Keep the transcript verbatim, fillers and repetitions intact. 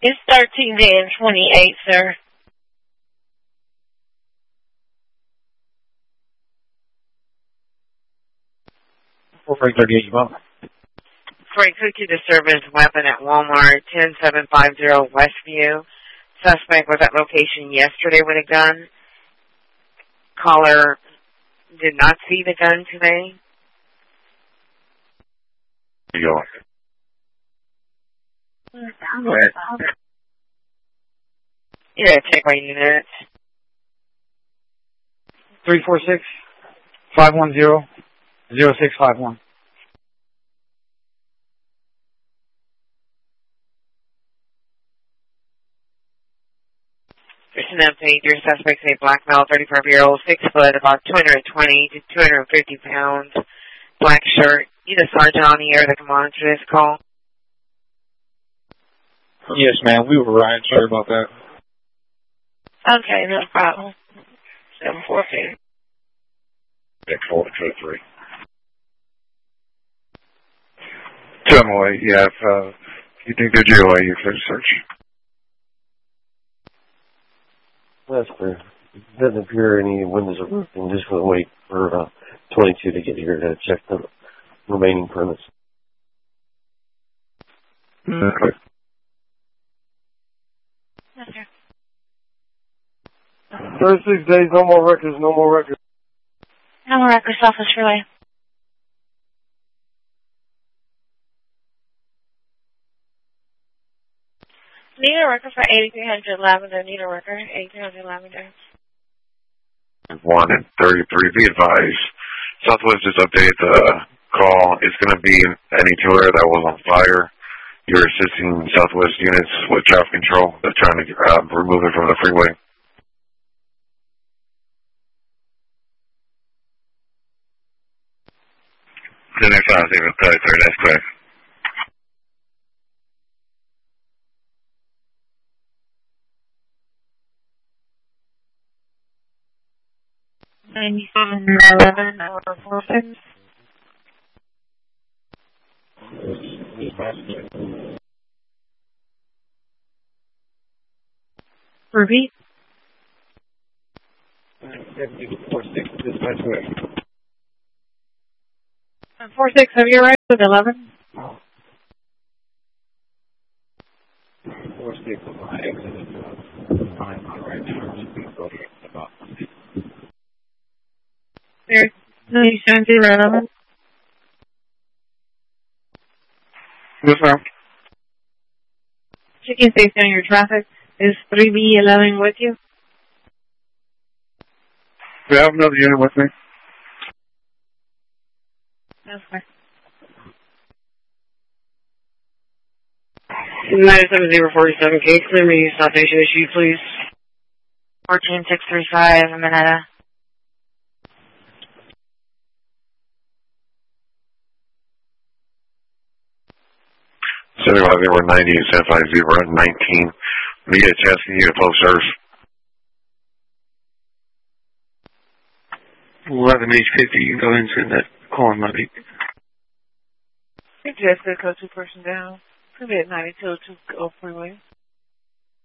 It's thirteen and twenty-eight, sir. four Frank thirty-eight, you want? Frank Cookie to serve his weapon at Walmart, ten seven five zero Westview. Suspect was at location yesterday with a gun. Caller did not see the gun today. You go. Go ahead. Yeah, check my unit. three four six, five one zero, zero six five one. There's an update. Your suspect's a black male, thirty-five-year-old, six foot, about two hundred twenty to two hundred fifty pounds, black shirt. You the sergeant on the air that can monitor this call? Yes, ma'am. We were right. Sorry about that. Okay, no problem. seven four two. Next four two three. Tell me away. Yeah, if uh, you think they're jail, you can search. That's clear. Doesn't appear any windows are broken. Just going to wait for uh, twenty-two to get here to check the remaining permits. Okay. Okay. thirty-six days, no more records, no more records. No more records, Officer Shirley. Need a record for eighty-three hundred Lavender. Need a record, eighty-three hundred Lavender. one and thirty-three, be advised. Southwest just updated the call. It's going to be any tour that was on fire. You're assisting Southwest units with traffic control. They're trying to uh, remove it from the freeway. The next one is even thirty-three, that's correct. ninety-seven eleven, number four six. Repeat. four six, dispatch west. four six, have you arrived with eleven? four six, exited. Fine, all right. There's ninety-seven eleven. Yes, ma'am. Checking safety on your traffic. Is three B eleven with you? We have another unit with me. That's fine. nine seven zero four seven, case clear me, citation issue, please. fourteen six three five, Minetta. seventy-five zero ninety, seventy-five zero nineteen. Need a chance to need a post service. eleven H fifty, you can go ahead and send that call in my beat. Jessica, code two person down. Private ninety-two oh two Go Freeway.